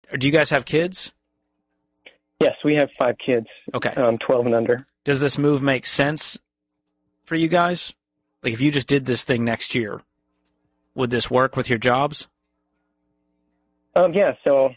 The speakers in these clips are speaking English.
Do you guys have kids? Yes, we have 5 kids. Okay. 12 and under. Does this move make sense for you guys? Like, if you just did this thing next year, would this work with your jobs? Yeah, so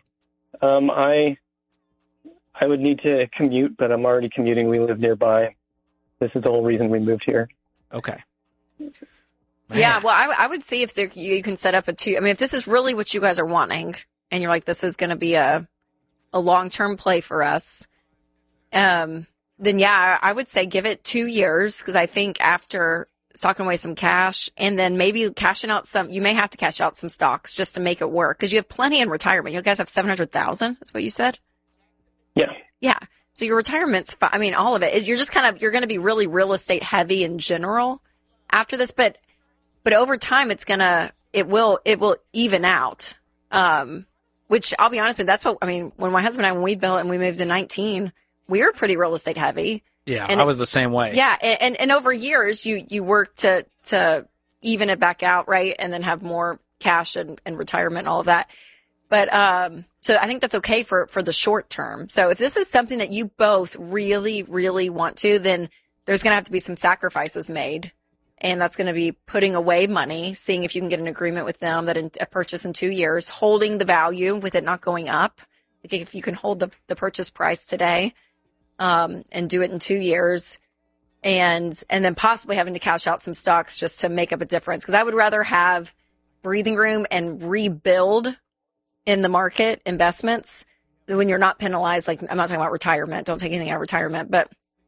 I would need to commute, but I'm already commuting. We live nearby. This is the whole reason we moved here. Okay. Man. Yeah, well, I would see if you can set up if this is really what you guys are wanting, and you're like, this is going to be a long-term play for us, then yeah, I would say give it 2 years, because I think after stocking away some cash and then maybe cashing out you may have to cash out some stocks just to make it work, because you have plenty in retirement. You guys have $700,000. That's what you said? Yeah. Yeah. So your retirement's, all of it. You're just you're going to be really real estate heavy in general after this, but over time it will even out. Which I'll be honest with you, that's what, when my husband and I, when we built and we moved in 19, we were pretty real estate heavy. Yeah, and I was the same way. Yeah, and over years, you work to even it back out, right? And then have more cash and retirement and all of that. But so I think that's okay for the short term. So if this is something that you both really, really want to, then there's going to have to be some sacrifices made. And that's going to be putting away money, seeing if you can get an agreement with them that a purchase in 2 years, holding the value with it not going up. Like if you can hold the purchase price today, and do it in 2 years, and then possibly having to cash out some stocks just to make up a difference. Because I would rather have breathing room and rebuild in the market investments when you're not penalized. Like, I'm not talking about retirement. Don't take anything out of retirement, but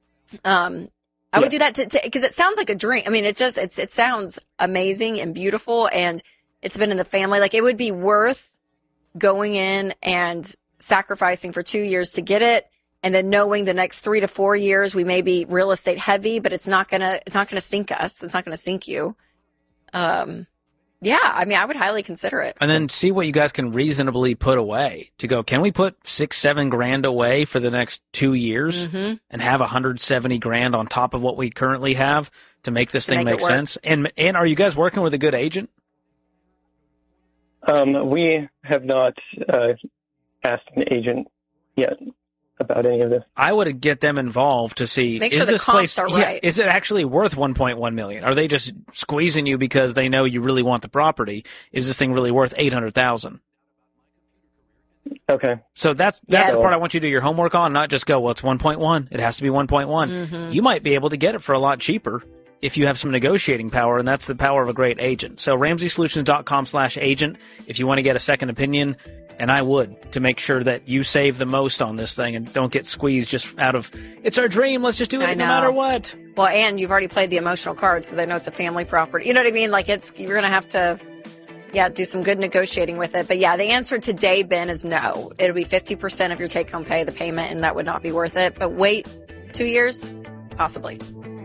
I would do that because it sounds like a dream. It sounds amazing and beautiful, and it's been in the family. Like, it would be worth going in and sacrificing for 2 years to get it. And then knowing the next 3 to 4 years, we may be real estate heavy, but it's not gonna sink us. It's not gonna sink you. Yeah, I would highly consider it. And then see what you guys can reasonably put away to go. Can we put $6-7 away for the next 2 years and have $170,000 on top of what we currently have to make this thing make sense? And are you guys working with a good agent? We have not asked an agent yet about any of this. I would get them involved to see, make sure is the this comps place, are right. Is it actually worth $1.1 million? Are they just squeezing you because they know you really want the property? Is this thing really worth $800,000? Okay. So that's the part I want you to do your homework on, not just go, well, it's 1.1. It has to be 1.1. You might be able to get it for a lot cheaper if you have some negotiating power, and that's the power of a great agent. So RamseySolutions.com/agent if you want to get a second opinion, and I would, to make sure that you save the most on this thing and don't get squeezed just out of, it's our dream, let's just do it no matter what. Well, and you've already played the emotional cards because I know it's a family property. You know what I mean? Like, you're going to have to, do some good negotiating with it. But yeah, the answer today, Ben, is no. It'll be 50% of your take-home pay, the payment, and that would not be worth it. But wait 2 years, possibly.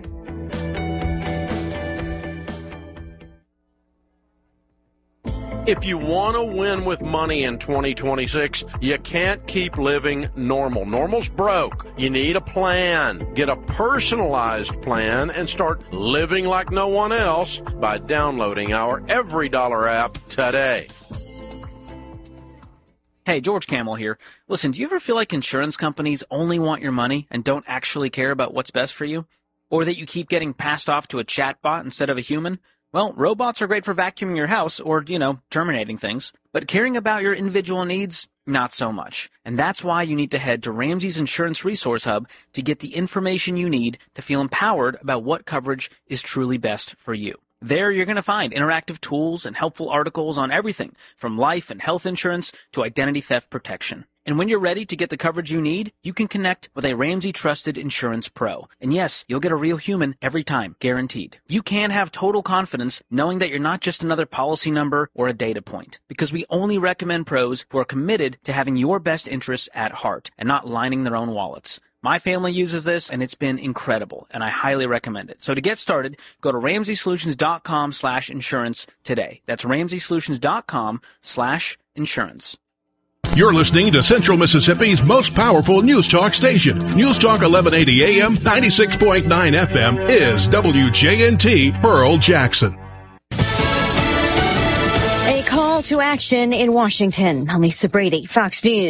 If you want to win with money in 2026, you can't keep living normal. Normal's broke. You need a plan. Get a personalized plan and start living like no one else by downloading our Every Dollar app today. Hey, George Camel here. Listen, do you ever feel like insurance companies only want your money and don't actually care about what's best for you? Or that you keep getting passed off to a chatbot instead of a human? Well, robots are great for vacuuming your house or, terminating things. But caring about your individual needs, not so much. And that's why you need to head to Ramsey's Insurance Resource Hub to get the information you need to feel empowered about what coverage is truly best for you. There, you're going to find interactive tools and helpful articles on everything from life and health insurance to identity theft protection. And when you're ready to get the coverage you need, you can connect with a Ramsey Trusted Insurance Pro. And yes, you'll get a real human every time, guaranteed. You can have total confidence knowing that you're not just another policy number or a data point, because we only recommend pros who are committed to having your best interests at heart and not lining their own wallets. My family uses this, and it's been incredible, and I highly recommend it. So to get started, go to RamseySolutions.com/insurance today. That's RamseySolutions.com/insurance. You're listening to Central Mississippi's most powerful news talk station. News Talk 1180 AM, 96.9 FM is WJNT Pearl Jackson. A call to action in Washington. I'm Lisa Brady, Fox News.